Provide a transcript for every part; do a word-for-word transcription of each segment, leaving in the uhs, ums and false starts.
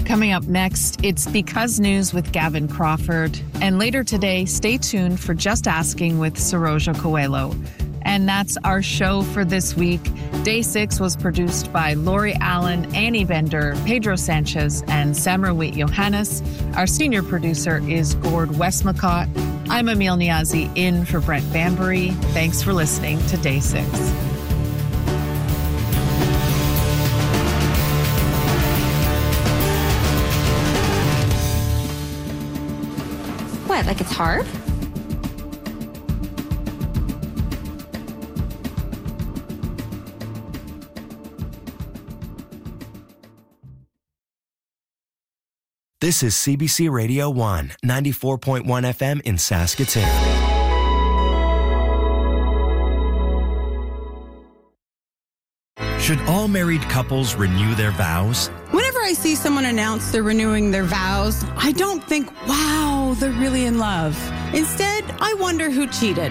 Coming up next, it's Because News with Gavin Crawford. And later today, stay tuned for Just Asking with Saroja Coelho. And that's our show for this week. Day six was produced by Lori Allen, Annie Bender, Pedro Sanchez, and Samrawit Johannes. Our senior producer is Gord Westmacott. I'm Emil Niazi in for Brent Bambury. Thanks for listening to Day six. What, like it's hard? This is C B C Radio one, ninety-four point one F M in Saskatoon. Should all married couples renew their vows? Whenever I see someone announce they're renewing their vows, I don't think, wow, they're really in love. Instead, I wonder who cheated.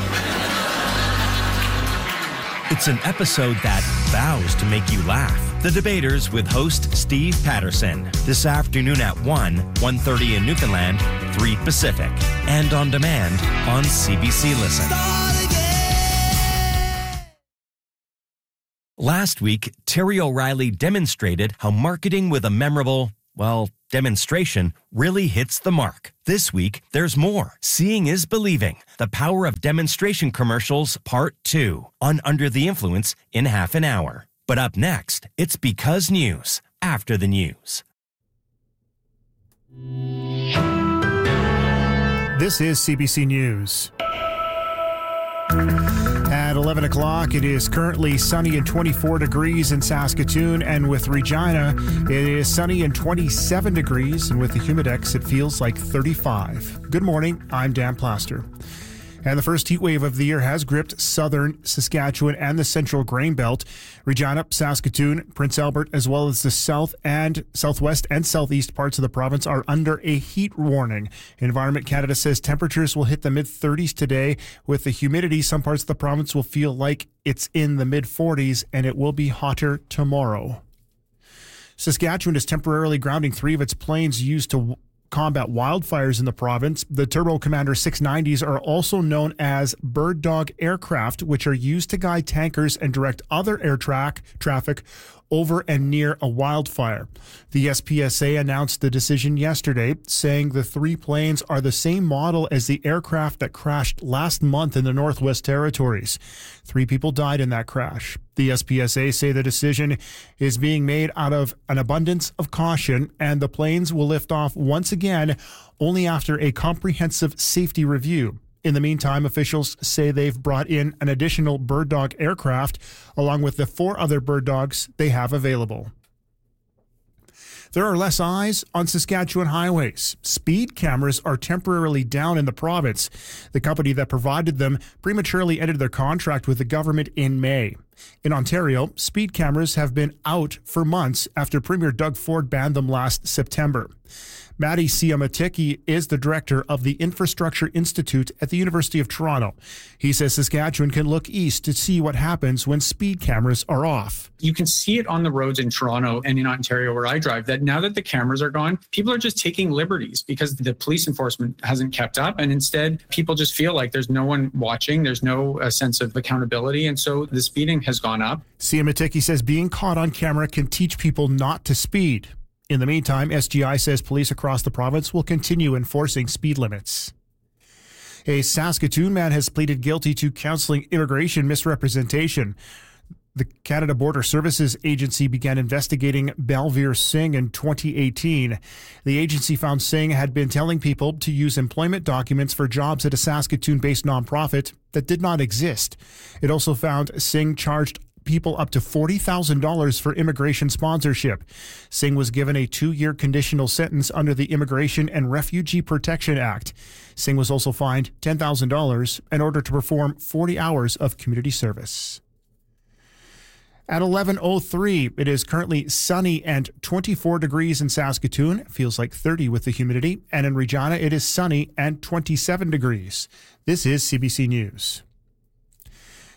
It's an episode that vows to make you laugh. The Debaters with host Steve Patterson. This afternoon at one, one thirty in Newfoundland, three Pacific. And on demand on C B C Listen. Last week, Terry O'Reilly demonstrated how marketing with a memorable, well, demonstration really hits the mark. This week, there's more. Seeing is believing. The Power of Demonstration Commercials Part two on Under the Influence in half an hour. But up next, it's Because News, after the news. This is C B C News. At eleven o'clock, it is currently sunny and twenty-four degrees in Saskatoon, and with Regina, it is sunny and twenty-seven degrees, and with the Humidex, it feels like thirty-five. Good morning, I'm Dan Plaster. And the first heat wave of the year has gripped southern Saskatchewan and the central grain belt. Regina, Saskatoon, Prince Albert, as well as the south and southwest and southeast parts of the province are under a heat warning. Environment Canada says temperatures will hit the mid-thirties today. With the humidity, some parts of the province will feel like it's in the mid-forties, and it will be hotter tomorrow. Saskatchewan is temporarily grounding three of its planes used to combat wildfires in the province. The Turbo Commander six nineties are also known as Bird Dog aircraft, which are used to guide tankers and direct other air track traffic over and near a wildfire. The S P S A announced the decision yesterday, saying the three planes are the same model as the aircraft that crashed last month in the Northwest Territories. Three people died in that crash. The S P S A say the decision is being made out of an abundance of caution, and the planes will lift off once again only after a comprehensive safety review. In the meantime, officials say they've brought in an additional Bird Dog aircraft along with the four other Bird Dogs they have available. There are less eyes on Saskatchewan highways. Speed cameras are temporarily down in the province. The company that provided them prematurely ended their contract with the government in May. In Ontario, speed cameras have been out for months after Premier Doug Ford banned them last September. Maddie Siamatiki is the director of the Infrastructure Institute at the University of Toronto. He says Saskatchewan can look east to see what happens when speed cameras are off. You can see it on the roads in Toronto and in Ontario where I drive, that now that the cameras are gone, people are just taking liberties because the police enforcement hasn't kept up. And instead, people just feel like there's no one watching. There's no uh, sense of accountability. And so the speeding has gone up. Siamatiki says being caught on camera can teach people not to speed. In the meantime, S G I says police across the province will continue enforcing speed limits. A Saskatoon man has pleaded guilty to counseling immigration misrepresentation. The Canada Border Services Agency began investigating Balveer Singh in twenty eighteen. The agency found Singh had been telling people to use employment documents for jobs at a Saskatoon-based nonprofit that did not exist. It also found Singh charged people up to forty thousand dollars for immigration sponsorship. Singh was given a two-year conditional sentence under the Immigration and Refugee Protection Act. Singh was also fined ten thousand dollars in order to perform forty hours of community service. At eleven oh three, it is currently sunny and twenty-four degrees in Saskatoon. It feels like thirty with the humidity. And in Regina, it is sunny and twenty-seven degrees. This is C B C News.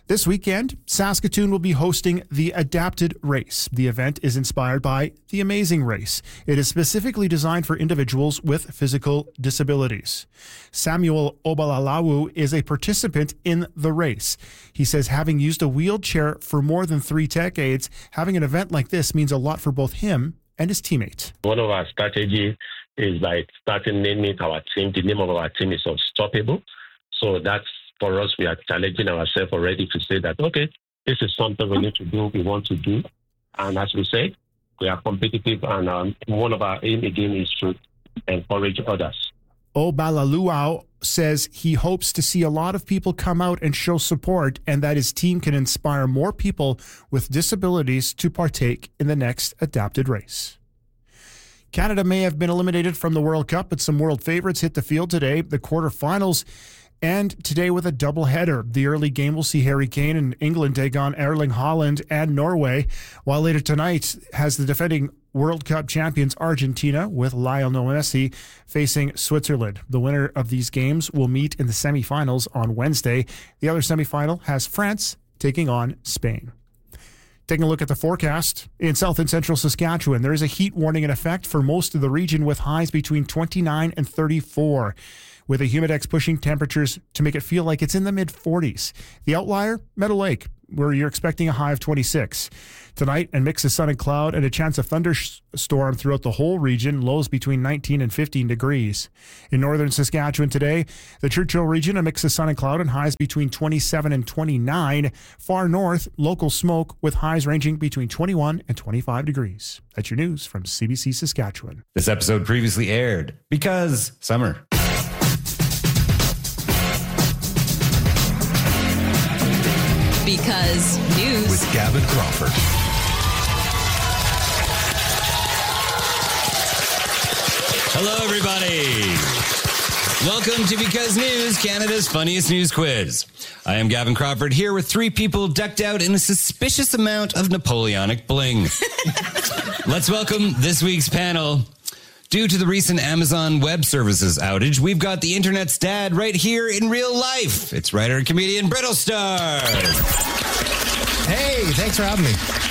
This weekend, Saskatoon will be hosting the Adapted Race. The event is inspired by the Amazing Race. It is specifically designed for individuals with physical disabilities. Samuel Obalalawu is a participant in the race. He says having used a wheelchair for more than three decades, having an event like this means a lot for both him and his teammate. One of our strategies is by starting naming our team. The name of our team is Unstoppable. So that's for us, we are challenging ourselves already to say that, okay, this is something we need to do, we want to do. And as we said, we are competitive, and um, one of our aim again is to encourage others. Obalaluau says he hopes to see a lot of people come out and show support, and that his team can inspire more people with disabilities to partake in the next Adapted Race. Canada may have been eliminated from the World Cup, but some world favorites hit the field today. The quarterfinals. And today with a doubleheader. The early game will see Harry Kane and England take on Erling Haaland and Norway, while later tonight has the defending World Cup champions Argentina with Lionel Messi facing Switzerland. The winner of these games will meet in the semifinals on Wednesday. The other semifinal has France taking on Spain. Taking a look at the forecast, in south and central Saskatchewan, there is a heat warning in effect for most of the region with highs between twenty-nine and thirty-four. With a humidex pushing temperatures to make it feel like it's in the mid forties. The outlier, Meadow Lake, where you're expecting a high of twenty-six. Tonight, a mix of sun and cloud and a chance of thunderstorm throughout the whole region, lows between nineteen and fifteen degrees. In northern Saskatchewan today, the Churchill region, a mix of sun and cloud and highs between twenty-seven and twenty-nine. Far north, local smoke with highs ranging between twenty-one and twenty-five degrees. That's your news from C B C Saskatchewan. This episode previously aired because summer. Because news with Gavin Crawford. Hello, everybody. Welcome to Because News, Canada's funniest news quiz. I am Gavin Crawford here with three people decked out in a suspicious amount of Napoleonic bling. Let's welcome this week's panel. Due to the recent Amazon Web Services outage, we've got the internet's dad right here in real life. It's writer and comedian Brittlestar. Hey, thanks for having me.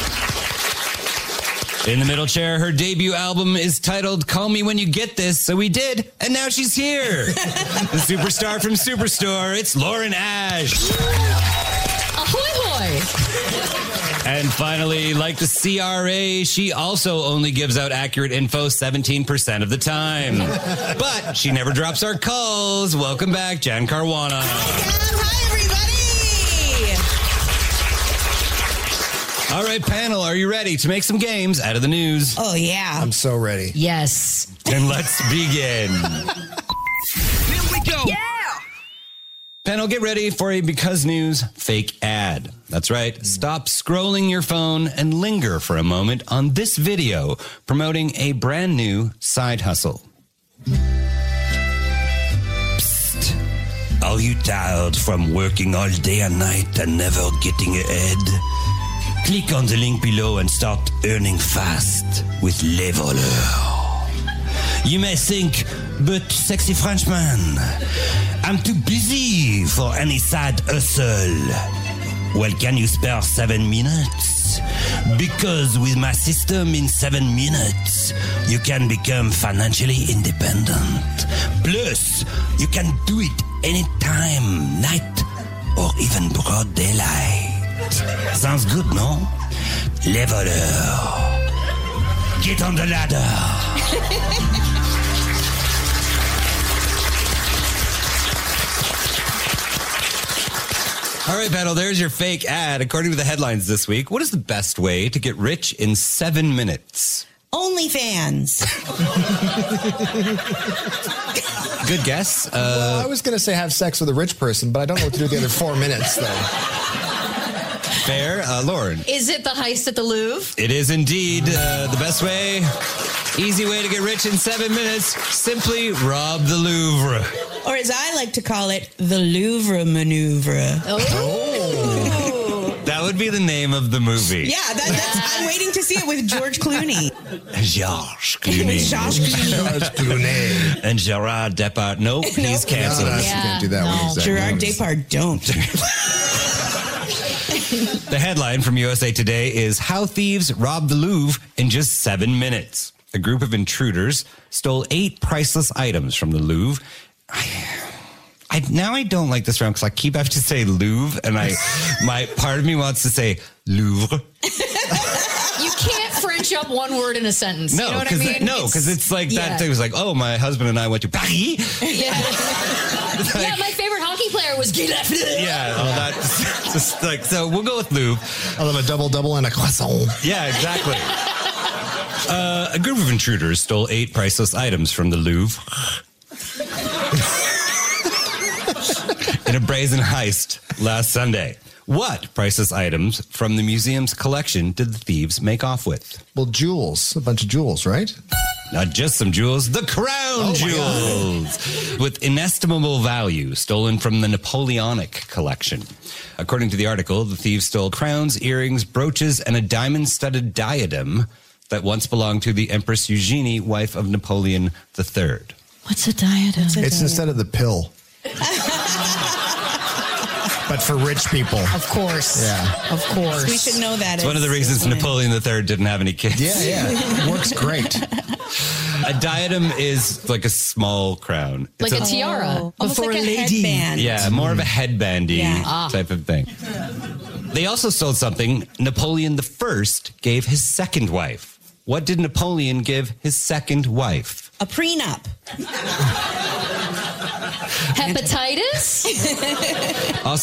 In the middle chair, her debut album is titled Call Me When You Get This, so we did, and now she's here. The superstar from Superstore, it's Lauren Ash. Ahoy hoy! And finally, like the C R A, she also only gives out accurate info seventeen percent of the time. But she never drops our calls. Welcome back, Jan Caruana. Hi, everybody. All right, panel, are you ready to make some games out of the news? Oh, yeah. I'm so ready. Yes. Then let's begin. Here we go. Yeah. Panel, get ready for a Because News fake ad. That's right. Stop scrolling your phone and linger for a moment on this video promoting a brand new side hustle. Psst. Are you tired from working all day and night and never getting ahead? Click on the link below and start earning fast with Leveler. You may think, but sexy Frenchman, I'm too busy for any side hustle. Well, can you spare seven minutes? Because with my system in seven minutes, you can become financially independent. Plus, you can do it anytime, night, or even broad daylight. Sounds good, no? Leveler. Get on the ladder. All right, panel, there's your fake ad. According to the headlines this week, what is the best way to get rich in seven minutes? OnlyFans. Good guess. Uh, well, I was going to say have sex with a rich person, but I don't know what to do with the other four minutes, though. Fair. Uh, Lauren. Is it the heist at the Louvre? It is indeed uh, the best way. Easy way to get rich in seven minutes. Simply rob the Louvre. Or as I like to call it, the Louvre maneuver. Oh. That would be the name of the movie. Yeah, that, that's, I'm waiting to see it with George Clooney. Georges Clooney. George Clooney. Clooney. And Gerard Depardieu. Nope, he's canceled. No, no, Yeah. you can't do that No. one. Exactly. Gerard Depardieu, don't. The headline from U S A Today is How Thieves Robbed the Louvre in Just Seven Minutes. A group of intruders stole eight priceless items from the Louvre. I, I now I don't like this round because I keep having to say Louvre, and I my part of me wants to say Louvre. You can't French up one word in a sentence. No, you know what I because mean? no, because it's, it's like yeah. that thing was like, oh, my husband and I went to Paris. Yeah, like, yeah. My favorite hockey player was Guy Lafleur. Yeah, all that. Just like so, we'll go with Louvre. I love a double double and a croissant. Yeah, exactly. uh, a group of intruders stole eight priceless items from the Louvre in a brazen heist last Sunday. What priceless items from the museum's collection did the thieves make off with? Well, jewels. A bunch of jewels, right? Not just some jewels, the crown oh jewels with inestimable value stolen from the Napoleonic collection. According to the article, the thieves stole crowns, earrings, brooches, and a diamond-studded diadem that once belonged to the Empress Eugenie, wife of Napoleon the Third. What's a diadem? It's diadem? Instead of the pill. But for rich people. Of course. Yeah. Of course. We should know that. It's one of the reasons Napoleon the Third didn't have any kids. Yeah, yeah. Works great. A diadem is like a small crown. Like it's a, a tiara. Oh, almost before like a a lady. headband. Yeah, more of a headbandy Yeah. Ah. type of thing. They also stole something Napoleon the First gave his second wife. What did Napoleon give his second wife? A prenup. Hepatitis? Also